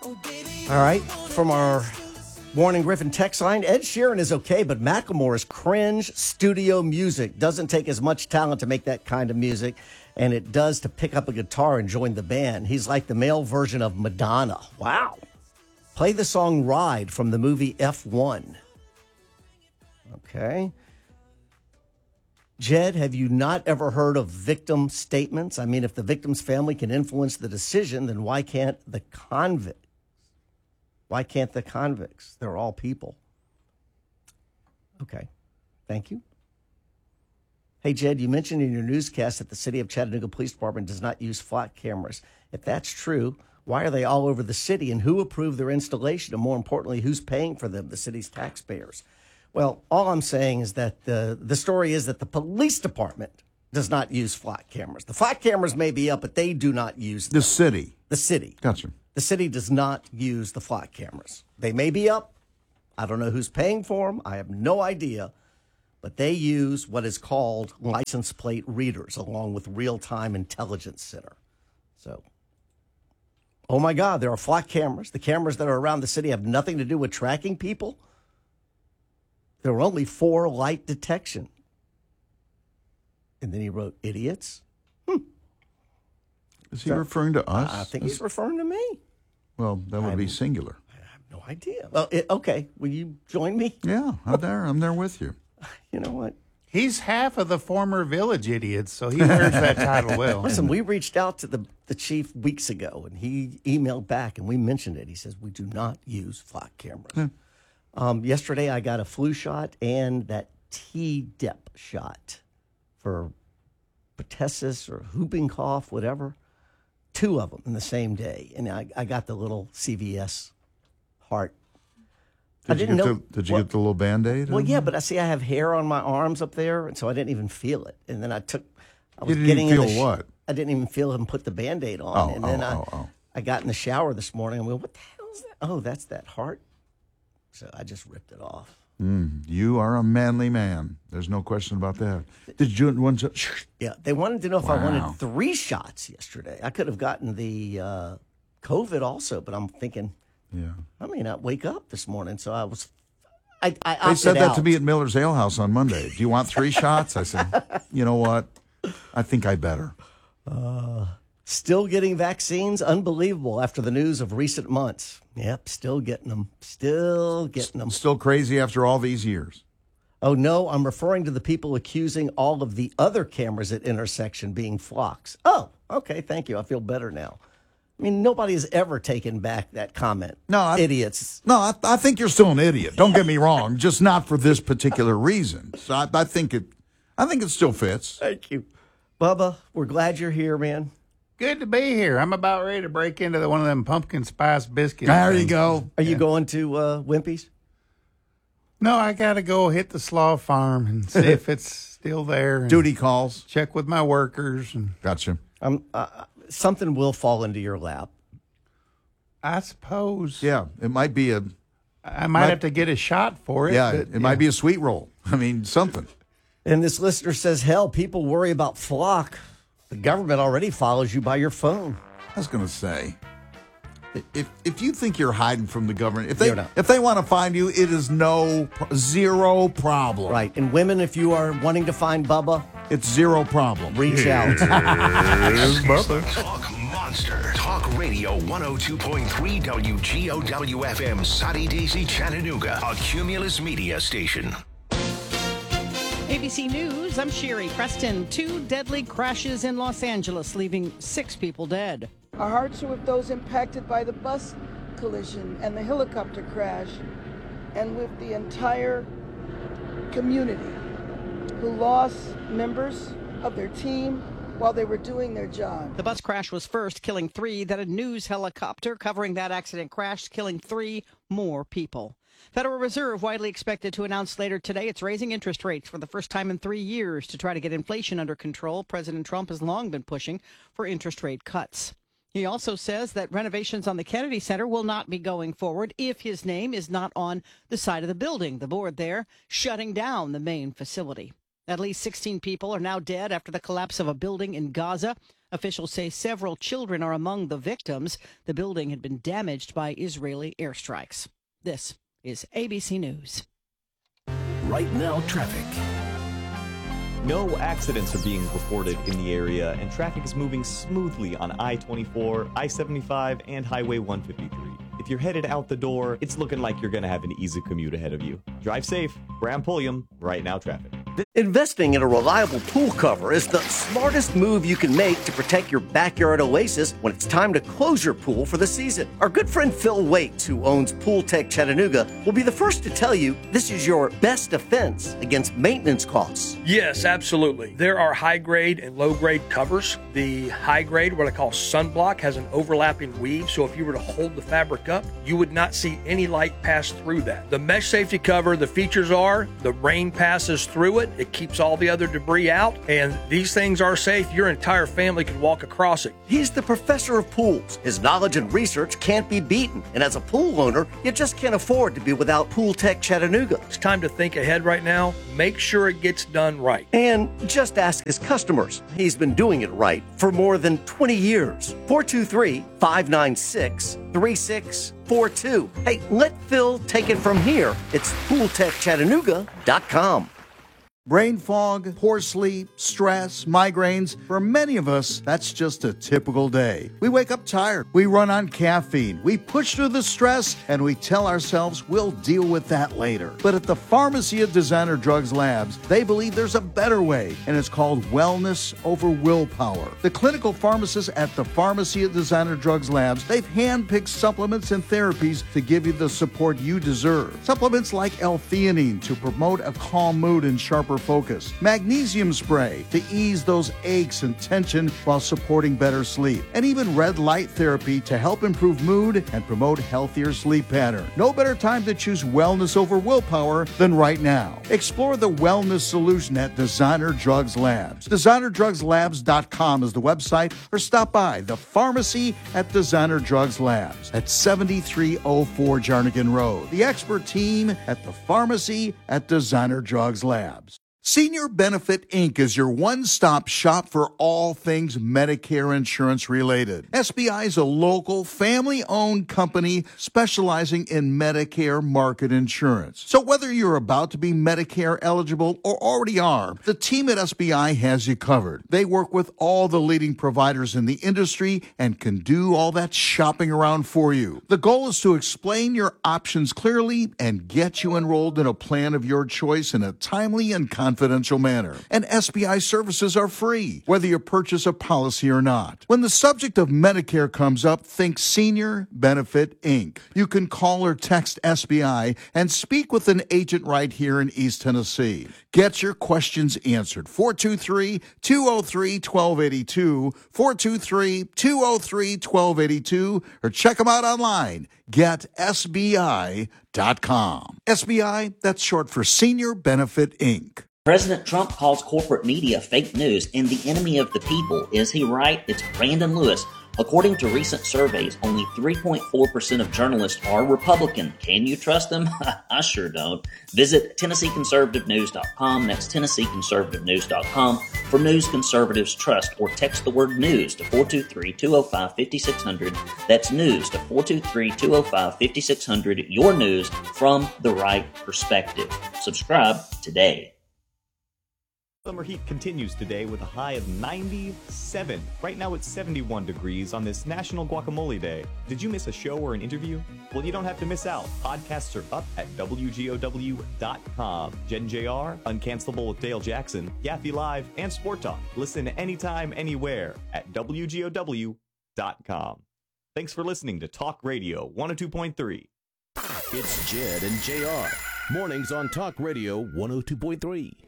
All right, from our Warren and Griffin text line, Ed Sheeran is okay, but Macklemore's cringe studio music doesn't take as much talent to make that kind of music, and it does to pick up a guitar and join the band. He's like the male version of Madonna. Wow. Play the song Ride from the movie F1. Okay. Jed, have you not ever heard of victim statements? I mean, if the victim's family can influence the decision, then why can't the convicts? Why can't the convicts? They're all people. Okay. Thank you. Hey, Jed, you mentioned in your newscast that the City of Chattanooga Police Department does not use flock cameras. If that's true, why are they all over the city, and who approved their installation? And more importantly, who's paying for them? The city's taxpayers. Well, all I'm saying is that the story is that the police department does not use flock cameras. The flock cameras may be up, but they do not use them. The city. The city. Gotcha. The city does not use the flock cameras. They may be up. I don't know who's paying for them. I have no idea. But they use what is called license plate readers along with real-time intelligence center. So, oh my God, there are flock cameras. The cameras that are around the city have nothing to do with tracking people. There are only 4 light detection. And then he wrote, idiots. Is he referring to us? I think he's referring to me. Well, that would be singular. I have no idea. Well, okay. Will you join me? Yeah, I'm there. I'm there with you. You know what? He's half of the former village idiots, so he wears that title well. Listen, we reached out to the chief weeks ago, and he emailed back, and we mentioned it. He says, we do not use flock cameras. Yesterday, I got a flu shot and that Tdap shot for pertussis or whooping cough, whatever. 2 of them in the same day. And I got the little CVS heart. Did you get the little Band-Aid? Well, yeah, but I have hair on my arms up there, and so I didn't even feel it. And then I was you getting didn't feel what? I didn't even feel him put the Band-Aid on. I got in the shower this morning and went, what the hell is that? Oh, that's that heart. So I just ripped it off. You are a manly man. There's no question about that. Did you want to? Yeah, they wanted to know if I wanted 3 shots yesterday. I could have gotten the COVID also, but I'm thinking, I may not wake up this morning. So I was. I they said that to me at Miller's Ale House on Monday. Do you want 3 shots? I said, you know what? I think I better. Still getting vaccines? Unbelievable after the news of recent months. Yep, still getting them. Still getting them. Still crazy after all these years. Oh, no, I'm referring to the people accusing all of the other cameras at intersection being flocks. Oh, okay, thank you. I feel better now. I mean, nobody has ever taken back that comment. No, idiots. No, I think you're still an idiot. Don't get me wrong, just not for this particular reason. So I think it still fits. Thank you. Bubba, we're glad you're here, man. Good to be here. I'm about ready to break into one of them pumpkin spice biscuits. There you go. Are you going to Wimpy's? No, I got to go hit the slaw farm and see if it's still there. Duty calls. Check with my workers. And Gotcha. Something will fall into your lap. I suppose. Yeah, it might be I might have to get a shot for it. Yeah, it might be a sweet roll. I mean, something. And this listener says, hell, people worry about flock. The government already follows you by your phone. I was going to say, if you think you're hiding from the government, if You're not. they want to find you, it is zero problem. Right. And women, if you are wanting to find Bubba, it's zero problem. Reach out. Here's Bubba. Talk Monster. Talk Radio 102.3 WGOW FM, Soddy Daisy, Chattanooga. A Cumulus Media station. ABC News, I'm Sherry Preston. 2 deadly crashes in Los Angeles, leaving 6 people dead. Our hearts are with those impacted by the bus collision and the helicopter crash, and with the entire community who lost members of their team while they were doing their job. The bus crash was first, killing 3. Then a news helicopter covering that accident crashed, killing 3 more people. Federal Reserve widely expected to announce later today it's raising interest rates for the first time in 3 years to try to get inflation under control. President Trump has long been pushing for interest rate cuts. He also says that renovations on the Kennedy Center will not be going forward if his name is not on the side of the building. The board there shutting down the main facility. At least 16 people are now dead after the collapse of a building in Gaza. Officials say several children are among the victims. The building had been damaged by Israeli airstrikes. This is ABC News. Right now, traffic. No accidents are being reported in the area, and traffic is moving smoothly on I-24, I-75, and Highway 153. If you're headed out the door, it's looking like you're going to have an easy commute ahead of you. Drive safe. Graham Pulliam, Right Now Traffic. Investing in a reliable pool cover is the smartest move you can make to protect your backyard oasis when it's time to close your pool for the season. Our good friend Phil Waits, who owns Pool Tech Chattanooga, will be the first to tell you this is your best defense against maintenance costs. Yes, absolutely. There are high-grade and low-grade covers. The high-grade, what I call sunblock, has an overlapping weave, so if you were to hold the fabric up, you would not see any light pass through that. The mesh safety cover, the features are the rain passes through it. It keeps all the other debris out, and these things are safe. Your entire family can walk across it. He's the professor of pools. His knowledge and research can't be beaten. And as a pool owner, you just can't afford to be without Pool Tech Chattanooga. It's time to think ahead right now. Make sure it gets done right. And just ask his customers. He's been doing it right for more than 20 years. 423-596-3642. Hey, let Phil take it from here. It's PoolTechChattanooga.com. Brain fog, poor sleep, stress, migraines. For many of us, that's just a typical day. We wake up tired. We run on caffeine. We push through the stress, and we tell ourselves we'll deal with that later. But at the Pharmacy at Designer Drugs Labs, they believe there's a better way, and it's called wellness over willpower. The clinical pharmacists at the Pharmacy at Designer Drugs Labs, they've handpicked supplements and therapies to give you the support you deserve. Supplements like L-theanine to promote a calm mood and sharper focus, magnesium spray to ease those aches and tension while supporting better sleep, and even red light therapy to help improve mood and promote healthier sleep pattern. No better time to choose wellness over willpower than right now. Explore the wellness solution at Designer Drugs Labs. DesignerDrugsLabs.com is the website, or stop by the Pharmacy at Designer Drugs Labs at 7304 Jarnigan Road. The expert team at the Pharmacy at Designer Drugs Labs. Senior Benefit Inc. is your one-stop shop for all things Medicare insurance related. SBI is a local, family-owned company specializing in Medicare market insurance. So whether you're about to be Medicare eligible or already are, the team at SBI has you covered. They work with all the leading providers in the industry and can do all that shopping around for you. The goal is to explain your options clearly and get you enrolled in a plan of your choice in a timely and confidential manner. And SBI services are free, whether you purchase a policy or not. When the subject of Medicare comes up, think Senior Benefit Inc. You can call or text SBI and speak with an agent right here in East Tennessee. Get your questions answered. 423-203-1282, 423-203-1282, or check them out online. GetSBI.com. SBI, that's short for Senior Benefit Inc. President Trump calls corporate media fake news and the enemy of the people. Is he right? It's Brandon Lewis. According to recent surveys, only 3.4% of journalists are Republican. Can you trust them? I sure don't. Visit TennesseeConservativeNews.com. That's TennesseeConservativeNews.com for news conservatives trust, or text the word news to 423-205-5600. That's news to 423-205-5600. Your news from the right perspective. Subscribe today. Summer heat continues today with a high of 97. Right now it's 71 degrees on this National Guacamole Day. Did you miss a show or an interview? Well, you don't have to miss out. Podcasts are up at WGOW.com. Jen JR, Uncancelable with Dale Jackson, Yaffe Live, and Sport Talk. Listen anytime, anywhere at WGOW.com. Thanks for listening to Talk Radio 102.3. It's Jed and JR. Mornings on Talk Radio 102.3.